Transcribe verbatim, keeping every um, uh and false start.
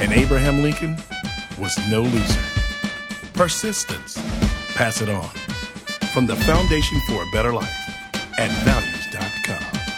And Abraham Lincoln was no loser. Persistence. Pass it on. From the Foundation for a Better Life at values dot com.